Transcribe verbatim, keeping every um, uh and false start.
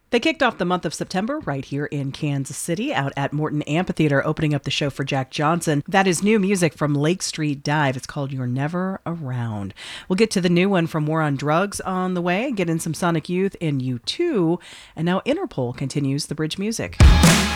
They kicked off the month of September right here in Kansas City out at Morton Amphitheater, opening up the show for Jack Johnson. That is new music from Lake Street Dive. It's called You're Never Around. We'll get to the new one from War on Drugs on the way, get in some Sonic Youth in U two, and now Interpol continues the bridge music.